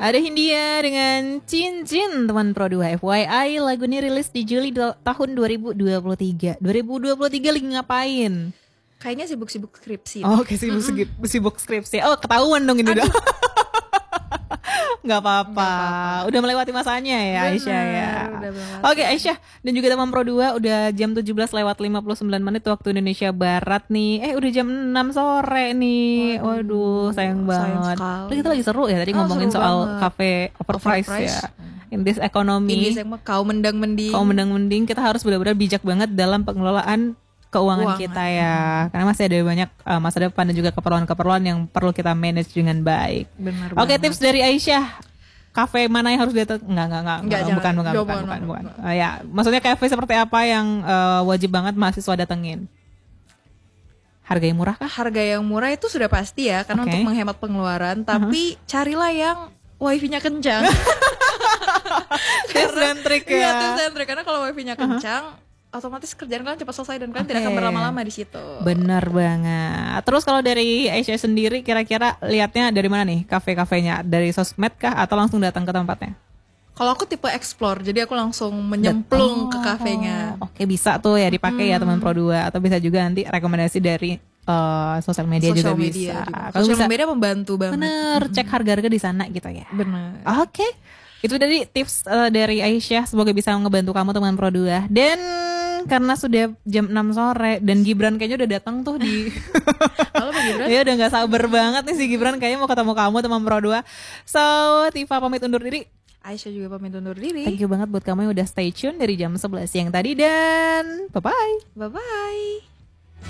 Ada Hindia dengan Cincin teman Pro 2. FYI lagu ini rilis di Juli tahun 2023. 2023 lagi ngapain? Kayaknya sibuk-sibuk skripsi. Oh, oke, sibuk skripsi. Oh, ketahuan dong ini udah. Gak apa-apa. Udah melewati masanya ya. Bener, Aisyah ya. Oke, Aisyah dan juga teman Pro 2 udah jam 17:59 waktu Indonesia Barat nih. Udah jam 6 sore nih. Waduh, sayang banget. Kita lagi seru ya tadi ngomongin soal cafe overprice ya. In this economy. Ini kaum mendang-mending. Kita harus benar-benar bijak banget dalam pengelolaan keuangan kita ya, karena masih ada banyak masa depan dan juga keperluan-keperluan yang perlu kita manage dengan baik. Oke, tips dari Aisyah, kafe mana yang harus datang? Enggak, bukan. Ya, maksudnya kafe seperti apa yang wajib banget mahasiswa datengin? Harga yang murah kah? Harga yang murah itu sudah pasti ya, karena untuk menghemat pengeluaran. Tapi carilah yang wifi-nya kencang. Tips dan trik ya. Iya, tips dan trik, karena kalau wifi-nya kencang, otomatis kerjaan kalian cepat selesai dan kalian tidak akan berlama-lama di situ. Benar banget. Terus kalau dari Aisyah sendiri kira-kira lihatnya dari mana nih kafe-kafenya? Dari sosmed kah atau langsung datang ke tempatnya? Kalau aku tipe explore, jadi aku langsung menyemplung ke kafenya. Oke, bisa tuh ya dipakai ya teman Pro 2, atau bisa juga nanti rekomendasi dari sosial media juga bisa. Sosial media membantu banget. Bener, cek harga-harga di sana gitu ya. Bener. Oke. Itu tadi tips dari Aisyah, semoga bisa ngebantu kamu teman Pro 2. Dan karena sudah jam 6 sore dan Gibran kayaknya udah datang tuh di Halo Pak Gibran. Ya udah gak sabar banget nih si Gibran kayaknya mau ketemu kamu teman Pro 2. So, Tifa pamit undur diri. Aisyah juga pamit undur diri. Thank you banget buat kamu yang udah stay tune dari jam 11 siang tadi dan bye-bye. Bye-bye.